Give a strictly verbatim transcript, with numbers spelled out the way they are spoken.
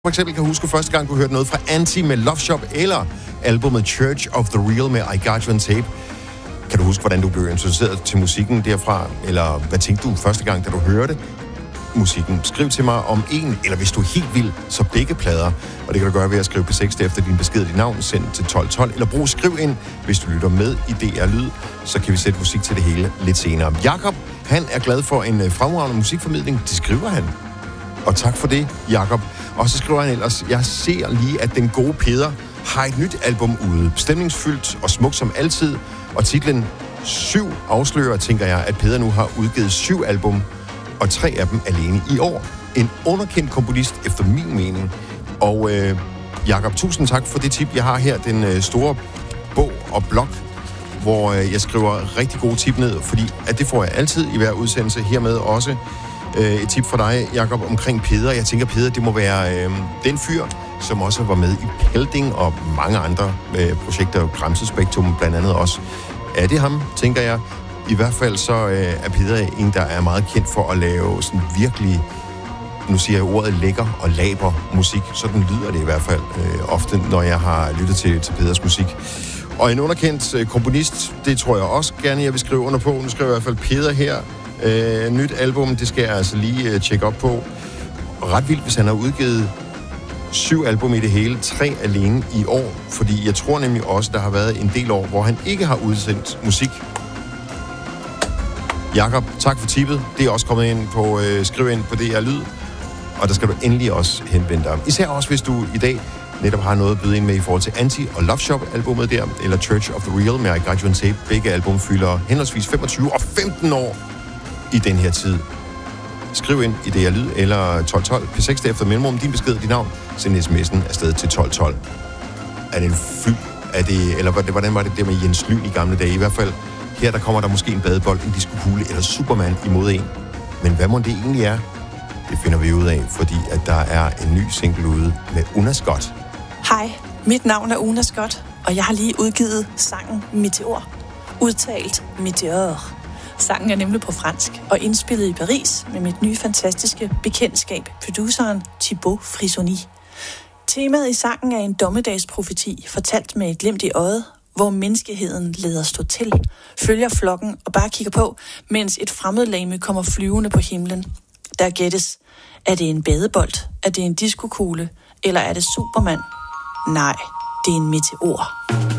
For eksempel kan huske første gang, du hørte noget fra Anti med Love Shop, eller albumet Church of the Real med I Got You on Tape. Kan du huske, hvordan du blev introduceret til musikken derfra? Eller hvad tænkte du første gang, da du hørte musikken? Skriv til mig om en, eller hvis du er helt vild, så begge plader. Og det kan du gøre ved at skrive P seks efter din besked og dit navn, send til tolv tolv, eller brug skriv ind, hvis du lytter med i D R Lyd, så kan vi sætte musik til det hele lidt senere. Jakob, han er glad for en fremragende musikformidling, det skriver han. Og tak for det, Jakob. Og så skriver han ellers, jeg ser lige, at den gode Peder har et nyt album ude. Stemningsfyldt og smukt som altid. Og titlen syv afslører, tænker jeg, at Peder nu har udgivet syv album, og tre af dem alene i år. En underkendt komponist, efter min mening. Og øh, Jakob, tusind tak for det tip, jeg har her. Den øh, store bog og blog, hvor øh, jeg skriver rigtig gode tip ned, fordi at det får jeg altid i hver udsendelse. Hermed også øh, et tip fra dig, Jakob, omkring Peder. Jeg tænker, Peder, det må være øh, den fyr, som også var med i Pelding og mange andre øh, projekter, Gramsespektrum blandt andet også. Er det ham, tænker jeg? I hvert fald så øh, er Peder en, der er meget kendt for at lave sådan virkelig, nu siger jeg ordet lækker og laber musik. Sådan lyder det i hvert fald øh, ofte, når jeg har lyttet til, til Peders musik. Og en underkendt øh, komponist, det tror jeg også gerne, jeg vil skrive under på. Nu skriver jeg i hvert fald Peder her. Øh, nyt album, det skal jeg altså lige øh, tjekke op på. Ret vildt, hvis han har udgivet syv album i det hele, tre alene i år. Fordi jeg tror nemlig også, der har været en del år, hvor han ikke har udsendt musik. Jakob, tak for tippet. Det er også kommet ind på øh, skriv ind på D R Lyd. Og der skal du endelig også henvende dig. Især også, hvis du i dag netop har noget at byde ind med i forhold til Anti og Love Shop-albumet der, eller Church of the Real med I Got You on Tape. Begge album fylder henholdsvis femogtyve og femten år i den her tid. Skriv ind i D R Lyd eller tolv tolv. P seks efter mellemrum, din besked og dit navn. Send sms'en afsted til tolv tolv. Er det en fyld? Er det, eller hvordan var det der med Jens Lyn i gamle dage? I hvert fald her, der kommer der måske en badebold, en diskokugle eller Superman imod en. Men hvad må det egentlig er? Det finder vi ud af, fordi at der er en ny single ude med Una Scott. Hej, mit navn er Una Scott, og jeg har lige udgivet sangen Meteor. Udtalt Meteor. Sangen er nemlig på fransk og indspillet i Paris med mit nye fantastiske bekendtskab, produceren Thibaut Frisoni. Temaet i sangen er en dommedagsprofeti, fortalt med et glimt i øjet, hvor menneskeheden lader stå til, følger flokken og bare kigger på, mens et fremmedlegeme kommer flyvende på himlen. Der gættes, er det en badebold, er det en diskokugle, eller er det Superman? Nej, det er en meteor.